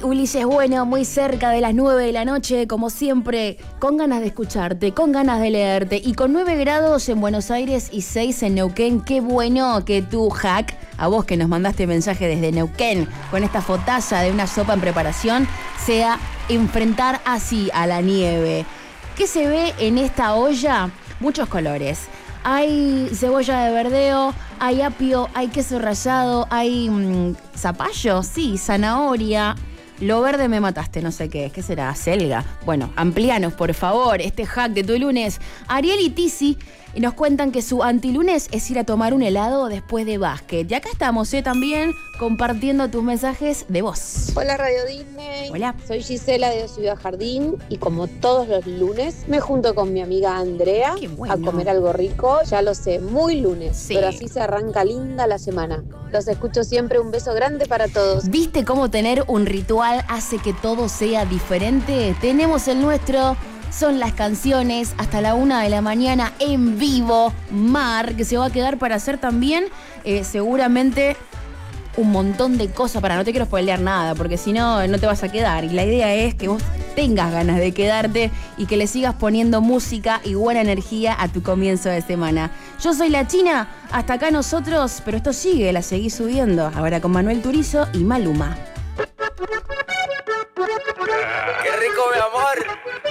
Soy Ulises Bueno, muy cerca de las 9 de la noche, como siempre, con ganas de escucharte, con ganas de leerte y con 9 grados en Buenos Aires y 6 en Neuquén. Qué bueno que tú, Hack, a vos que nos mandaste mensaje desde Neuquén, con esta fotaza de una sopa en preparación, sea enfrentar así a la nieve. ¿Qué se ve en esta olla? Muchos colores. Hay cebolla de verdeo, hay apio, hay queso rallado, hay zapallo, sí, zanahoria. Lo verde me mataste, no sé qué es. ¿Qué será? ¿Selga? Bueno, amplíanos, por favor, este hack de tu lunes. Ariel y Tizi nos cuentan que su antilunes es ir a tomar un helado después de básquet. Y acá estamos, también compartiendo tus mensajes de voz. Hola Radio Disney. Hola. Soy Gisela de Ciudad Jardín y como todos los lunes me junto con mi amiga Andrea bueno. a comer algo rico. Ya lo sé, muy lunes, Sí. pero así se arranca linda la semana. Los escucho siempre, un beso grande para todos. ¿Viste cómo tener un ritual hace que todo sea diferente? Tenemos el nuestro. Son las canciones hasta la 1 de la mañana en vivo. Mar, que se va a quedar para hacer también seguramente un montón de cosas. No te quiero spoilear nada, porque si no, no te vas a quedar. Y la idea es que vos tengas ganas de quedarte y que le sigas poniendo música y buena energía a tu comienzo de semana. Yo soy la China, hasta acá nosotros, pero esto sigue, la seguís subiendo. Ahora con Manuel Turizo y Maluma. ¡Qué rico, mi amor!